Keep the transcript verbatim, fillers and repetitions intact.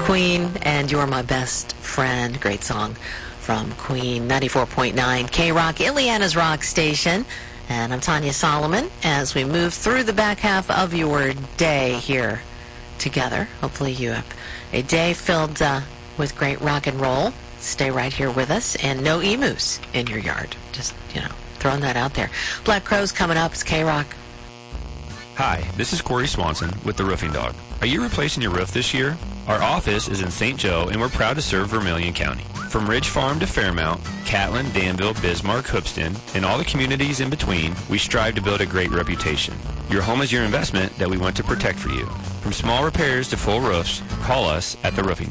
Queen, and You're My Best Friend. Great song from Queen. ninety-four point nine K-Rock, Ileana's rock station. And I'm Tanya Solomon as we move through the back half of your day here together. Hopefully you have a day filled uh, with great rock and roll. Stay right here with us, and no emus in your yard. Just, you know, throwing that out there. Black Crowes coming up. It's K-Rock. Hi, this is Corey Swanson with The Roofing Dog. Are you replacing your roof this year? Our office is in Saint Joe, and we're proud to serve Vermilion County. From Ridge Farm to Fairmount, Catlin, Danville, Bismarck, Hoopston, and all the communities in between, we strive to build a great reputation. Your home is your investment that we want to protect for you. From small repairs to full roofs, call us at The Roofing